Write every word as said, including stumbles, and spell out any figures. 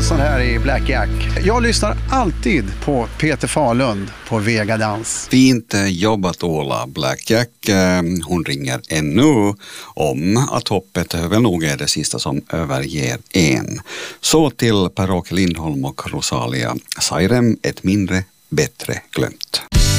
Olsson här i Black Jack. Jag lyssnar alltid på Peter Fahlund på Vegadans. Fint jobbat Ola. Black Jack, hon ringer ännu om att hoppet väl nog är det sista som överger en. Så till Per-Åke Lindholm och Rosalia. Sairem, ett mindre, bättre glömt.